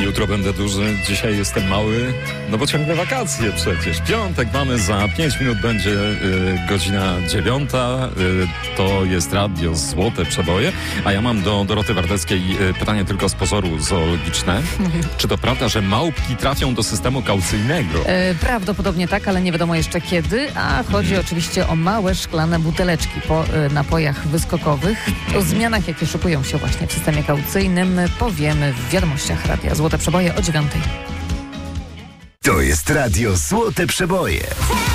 Jutro będę duży, dzisiaj jestem mały, no bo ciągle wakacje przecież. Piątek mamy, za 5 minut będzie godzina 9. To jest radio Złote Przeboje, a ja mam do Doroty Wardeckiej pytanie tylko z pozoru zoologiczne. Czy to prawda, że małpki trafią do systemu kaucyjnego? Prawdopodobnie tak, ale nie wiadomo jeszcze kiedy, a chodzi oczywiście o małe szklane buteleczki po napojach wyskokowych. O zmianach, jakie szykują się właśnie w systemie kaucyjnym, powiemy w wiadomościach radia Złote Przeboje o 9:00. To jest radio Złote Przeboje.